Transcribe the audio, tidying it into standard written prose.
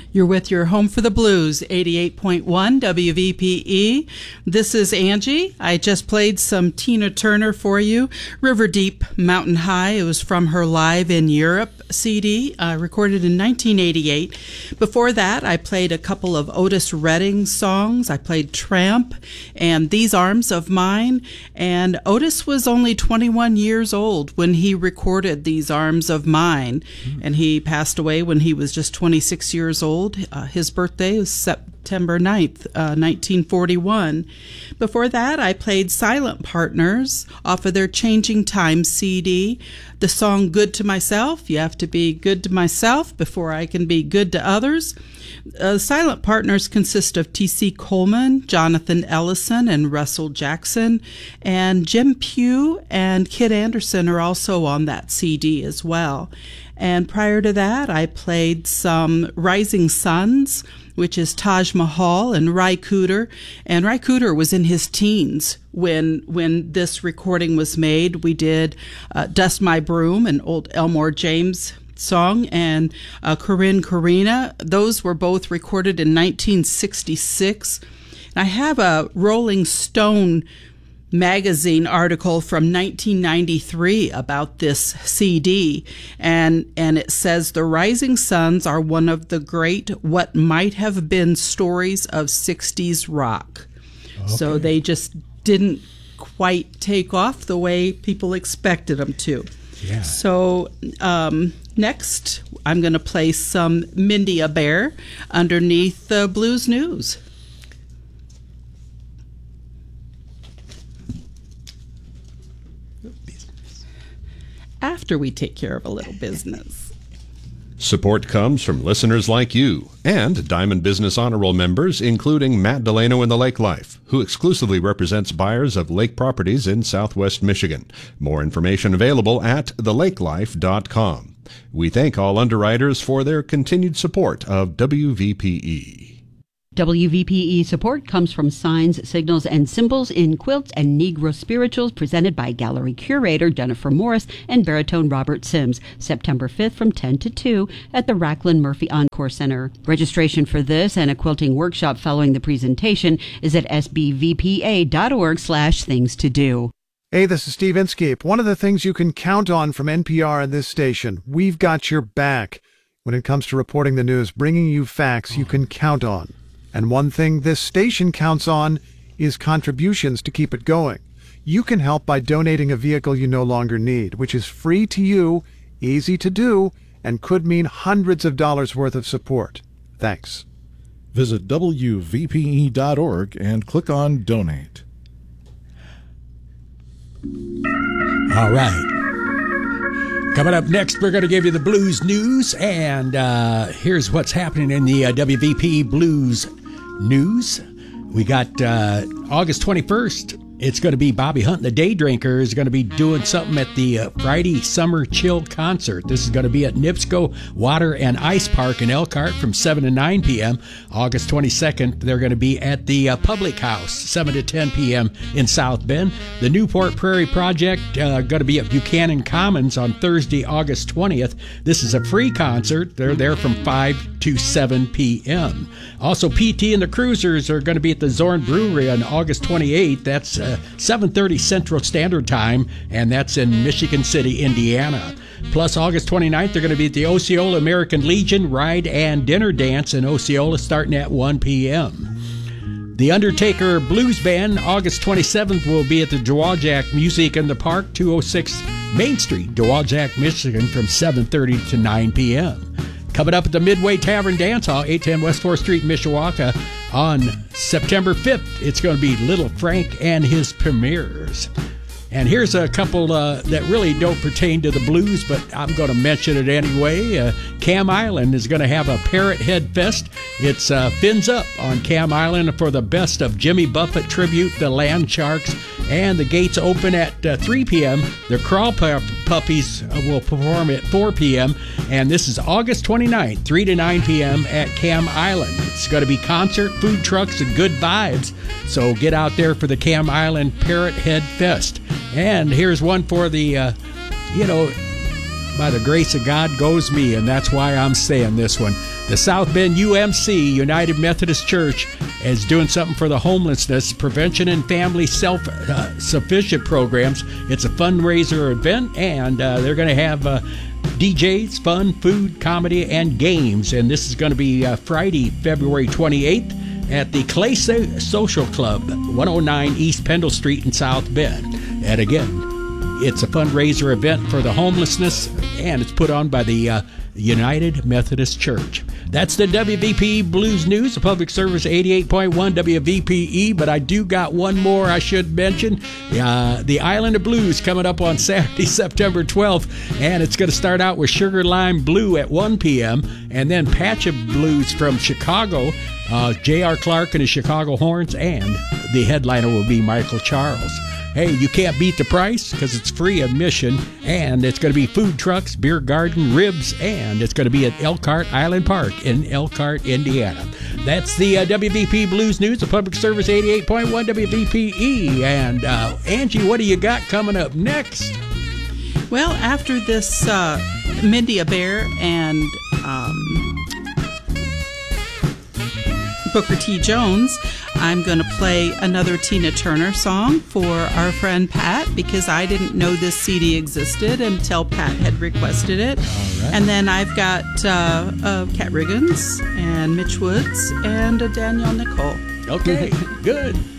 You're with your Home for the Blues, 88.1 WVPE. This is Angie. I just played some Tina Turner for you. River Deep, Mountain High. It was from her Live in Europe CD, recorded in 1988. Before that, I played a couple of Otis Redding songs. I played Tramp and These Arms of Mine. And Otis was only 21 years old when he recorded These Arms of Mine. And he passed away when he was just 26 years old. His birthday was September 9th, 1941. Before that, I played Silent Partners off of their Changing Times CD. The song Good to Myself. You have to be good to myself before I can be good to others. Silent Partners consist of T.C. Coleman, Jonathan Ellison, and Russell Jackson. And Jim Pugh and Kid Anderson are also on that CD as well. And prior to that, I played some Rising Suns, which is Taj Mahal and Ry Cooder. And Ry Cooder was in his teens when this recording was made. We did Dust My Broom, an old Elmore James song, and Corinne Corina. Those were both recorded in 1966. And I have a Rolling Stone magazine article from 1993 about this CD, and it says the Rising Suns are one of the great what might have been stories of 60s rock. Okay. So they just didn't quite take off the way people expected them to. Yeah. So next I'm going to play some Mindy Abair underneath the Blues News. After we take care of a little business. Support comes from listeners like you and Diamond Business Honor Roll members, including Matt Delano in the Lake Life, who exclusively represents buyers of lake properties in Southwest Michigan. More information available at thelakelife.com. We thank all underwriters for their continued support of WVPE. WVPE support comes from Signs, Signals, and Symbols in Quilts and Negro Spirituals, presented by Gallery Curator Jennifer Morris and baritone Robert Sims, September 5th from 10 to 2 at the Racklin Murphy Encore Center. Registration for this and a quilting workshop following the presentation is at sbvpa.org/things to do. Hey, this is Steve Inskeep. One of the things you can count on from NPR and this station, we've got your back. When it comes to reporting the news, bringing you facts you can count on. And one thing this station counts on is contributions to keep it going. You can help by donating a vehicle you no longer need, which is free to you, easy to do, and could mean hundreds of dollars worth of support. Thanks. Visit WVPE.org and click on Donate. All right. Coming up next, we're going to give you the blues news, and here's what's happening in the WVP Blues News. We got August 21st. It's going to be Bobby Hunt and the Day Drinkers going to be doing something at the Friday Summer Chill Concert. This is going to be at NIPSCO Water and Ice Park in Elkhart from 7 to 9 p.m. August 22nd, they're going to be at the Public House, 7 to 10 p.m. in South Bend. The Newport Prairie Project going to be at Buchanan Commons on Thursday, August 20th. This is a free concert. They're there from 5 to 7 p.m. Also, PT and the Cruisers are going to be at the Zorn Brewery on August 28th. That's 7:30 Central Standard Time, and that's in Michigan City, Indiana. Plus, August 29th, they're going to be at the Osceola American Legion Ride and Dinner Dance in Osceola starting at 1 p.m. The Undertaker Blues Band, August 27th, will be at the Dowagiac Music in the Park, 206 Main Street, Dowagiac, Michigan, from 7:30 to 9 p.m. Coming up at the Midway Tavern Dance Hall, 810 West 4th Street, Mishawaka, on September 5th, it's going to be Little Frank and his Premieres. And here's a couple that really don't pertain to the blues, but I'm going to mention it anyway. Cam Island is going to have a Parrot Head Fest. It's Fins Up on Cam Island for the Best of Jimmy Buffett tribute, the Land Sharks. And the gates open at 3 p.m. The Crawl Puppies will perform at 4 p.m. And this is August 29th, 3 to 9 p.m. at Cam Island. It's going to be concert, food trucks, and good vibes. So get out there for the Cam Island Parrot Head Fest. And here's one for the, by the grace of God goes me, and that's why I'm saying this one. The South Bend UMC, United Methodist Church, is doing something for the homelessness, prevention and family self-sufficient programs. It's a fundraiser event, and they're going to have DJs, fun, food, comedy, and games. And this is going to be Friday, February 28th at the Clay Social Club, 109 East Pendle Street in South Bend. And again, it's a fundraiser event for the homelessness, and it's put on by the United Methodist Church. That's the WVPE Blues News, a public service 88.1 WVPE, but I do got one more I should mention. The Island of Blues coming up on Saturday, September 12th, and it's going to start out with Sugar Lime Blue at 1 p.m., and then Patch of Blues from Chicago, J.R. Clark and his Chicago Horns, and the headliner will be Michael Charles. Hey, you can't beat the price because it's free admission, and it's going to be food trucks, beer garden, ribs, and it's going to be at Elkhart Island Park in Elkhart, Indiana. That's the WVP Blues News, a public service 88.1 WVPE. And Angie, what do you got coming up next? Well, after this Mindy Bear and Booker T. Jones, I'm going to play another Tina Turner song for our friend Pat, because I didn't know this CD existed until Pat had requested it. All right. And then I've got Kat Riggins and Mitch Woods and Danielle Nicole. Okay, good.